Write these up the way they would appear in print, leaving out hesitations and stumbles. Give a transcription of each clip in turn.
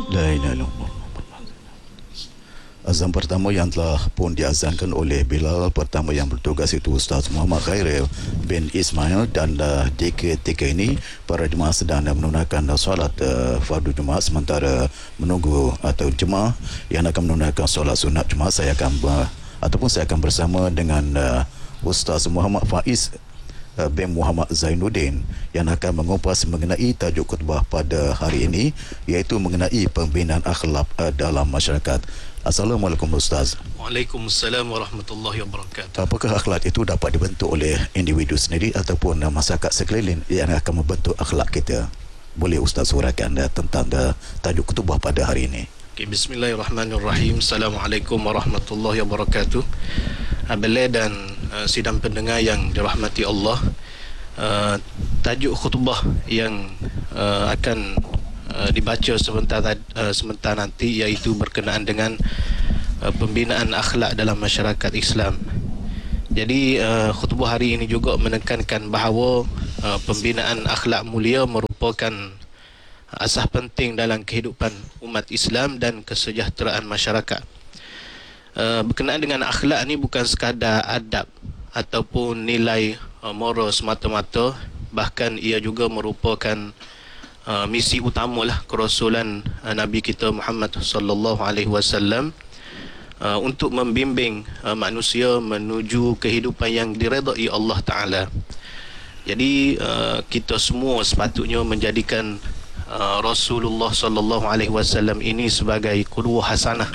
La ilaha illallah. Azan pertama yang telah pun diazankan oleh Bilal, pertama yang bertugas itu Ustaz Muhammad Khairil bin Ismail, dan di ketika ini para jemaah sedang menunaikan solat fardu Jumaat, sementara menunggu atau jemaah yang akan menunaikan solat sunat Jumaat. Saya akan bersama dengan Ustaz Muhammad Faiz bin Muhammad Zainuddin yang akan mengupas mengenai tajuk khutbah pada hari ini, iaitu mengenai pembinaan akhlak dalam masyarakat. Assalamualaikum Ustaz. Waalaikumsalam warahmatullahi wabarakatuh. Apakah akhlak itu dapat dibentuk oleh individu sendiri ataupun masyarakat sekeliling yang akan membentuk akhlak kita? Boleh Ustaz huraikan tentang tajuk khutbah pada hari ini? Okay, bismillahirrahmanirrahim. Assalamualaikum warahmatullahi wabarakatuh. Abelai dan sidang pendengar yang dirahmati Allah, tajuk khutbah yang akan dibaca sebentar nanti iaitu berkenaan dengan pembinaan akhlak dalam masyarakat Islam. Jadi khutbah hari ini juga menekankan bahawa pembinaan akhlak mulia merupakan asas penting dalam kehidupan umat Islam dan kesejahteraan masyarakat. Berkenaan dengan akhlak ni bukan sekadar adab ataupun nilai moral semata-mata, bahkan ia juga merupakan misi utamalah kerasulan Nabi kita Muhammad sallallahu alaihi wasallam untuk membimbing manusia menuju kehidupan yang diredai Allah Taala. Jadi kita semua sepatutnya menjadikan Rasulullah sallallahu alaihi wasallam ini sebagai qudwah hasanah,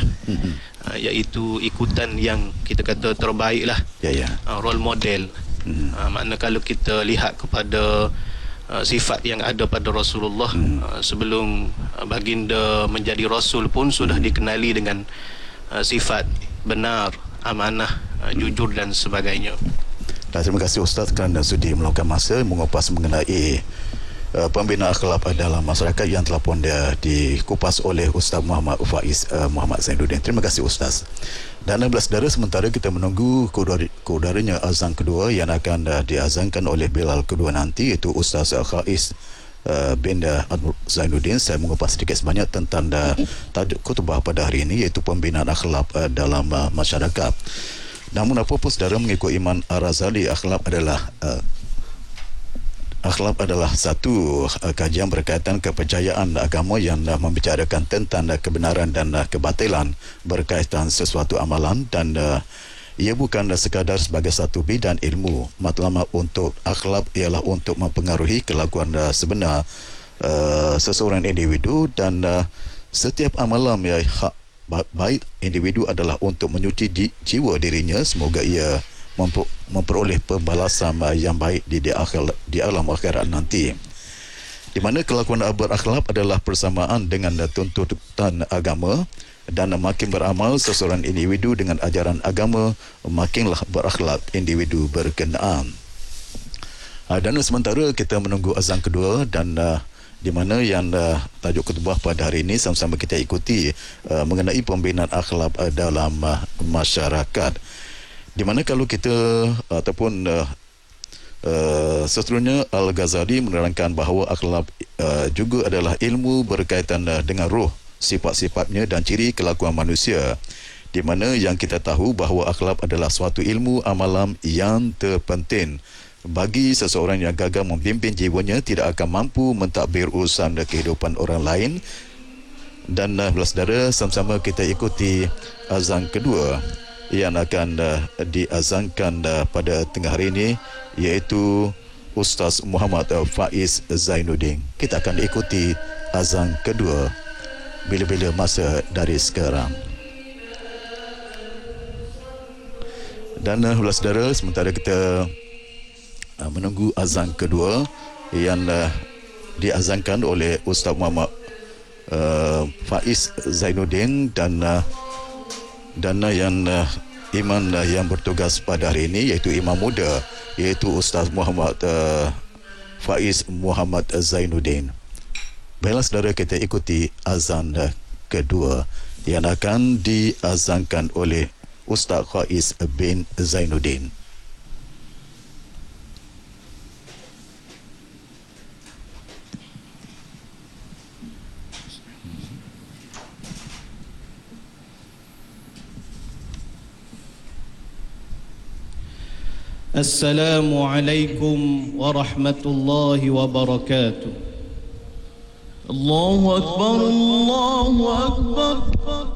iaitu ikutan yang kita kata terbaiklah, role model. Makna kalau kita lihat kepada sifat yang ada pada Rasulullah, sebelum baginda menjadi rasul pun sudah dikenali dengan sifat benar, amanah, jujur dan sebagainya. Terima kasih Ustaz kerana sudi meluangkan masa mengupas mengenai pembinaan akhlak dalam masyarakat yang telah pun dikupas oleh Ustaz Muhammad Faiz Muhammad Zainuddin. Terima kasih Ustaz. Dan 16 saudara, sementara kita menunggu keudarinya azan kedua yang akan diazankan oleh Bilal kedua nanti, iaitu Ustaz Faiz bin Zainuddin, saya mengupas sedikit sebanyak tentang tajuk khutbah pada hari ini, iaitu pembinaan akhlak dalam masyarakat. Namun apapun saudara, mengikut Imam Ar-Razali, akhlak adalah satu kajian berkaitan kepercayaan agama yang membicarakan tentang kebenaran dan kebatilan berkaitan sesuatu amalan, dan ia bukan sekadar sebagai satu bidang ilmu. Matlamat untuk akhlak ialah untuk mempengaruhi kelakuan sebenar seseorang individu, dan setiap amalan yang baik individu adalah untuk menyuci jiwa dirinya, semoga ia memperoleh pembalasan yang baik di alam akhirat nanti, di mana kelakuan berakhlak adalah persamaan dengan tuntutan agama, dan makin beramal seseorang individu dengan ajaran agama, makinlah berakhlak individu berkenaan. Dan sementara kita menunggu azan kedua, dan di mana yang tajuk khutbah pada hari ini sama-sama kita ikuti mengenai pembinaan akhlak dalam masyarakat, di mana kalau kita ataupun seterusnya Al-Ghazali menerangkan bahawa akhlak juga adalah ilmu berkaitan dengan roh, sifat-sifatnya dan ciri kelakuan manusia, di mana yang kita tahu bahawa akhlak adalah suatu ilmu amalan yang terpenting bagi seseorang yang gagal membimbing jiwanya, tidak akan mampu mentadbir urusan kehidupan orang lain. Dan saudara, sama-sama kita ikuti azan kedua yang akan diazankan pada tengah hari ini, iaitu Ustaz Muhammad Faiz Zainuddin. Kita akan ikuti azan kedua bila-bila masa dari sekarang. Dan saudara, sementara kita menunggu azan kedua yang diazankan oleh Ustaz Muhammad Faiz Zainuddin, dan yang imam yang bertugas pada hari ini, iaitu imam muda, iaitu Ustaz Muhammad Faiz Muhammad Zainuddin. Baiklah saudara, kita ikuti azan kedua yang akan diazankan oleh Ustaz Faiz bin Zainuddin. Assalamualaikum warahmatullahi wabarakatuh. Allahu Akbar, Allahu Akbar.